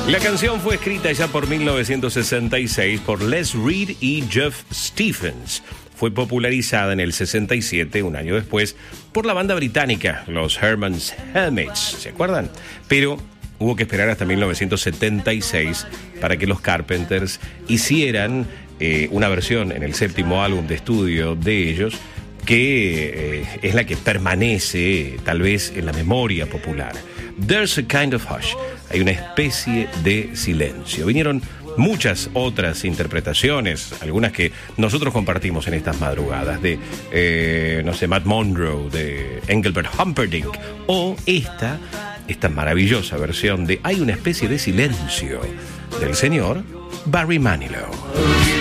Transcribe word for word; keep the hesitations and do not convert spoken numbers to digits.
La canción fue escrita ya por mil novecientos sesenta y seis por Les Reed y Jeff Stephens. Fue popularizada en el sesenta y siete, un año después, por la banda británica, los Herman's Hermits, ¿se acuerdan? Pero hubo que esperar hasta mil novecientos setenta y seis para que los Carpenters hicieran eh, una versión en el séptimo álbum de estudio de ellos, que eh, es la que permanece tal vez en la memoria popular. There's a Kind of Hush. Hay una especie de silencio. Vinieron muchas otras interpretaciones, algunas que nosotros compartimos en estas madrugadas, de, eh, no sé, Matt Monro, de Engelbert Humperdinck, o esta, esta maravillosa versión de Hay una especie de silencio, del señor Barry Manilow.